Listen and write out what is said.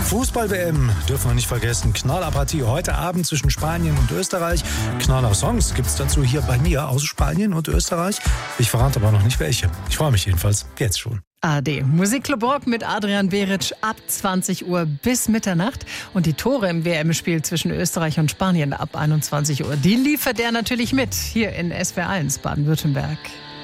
Fußball-WM dürfen wir nicht vergessen. Knallerpartie heute Abend zwischen Spanien und Österreich. Knaller-Songs gibt es dazu hier bei mir aus Spanien und Österreich. Ich verrate aber noch nicht welche. Ich freue mich jedenfalls jetzt schon. ARD Musikclub Rock mit Adrian Beric ab 20 Uhr bis Mitternacht. Und die Tore im WM-Spiel zwischen Österreich und Spanien ab 21 Uhr, die liefert er natürlich mit hier in SWR1 Baden-Württemberg.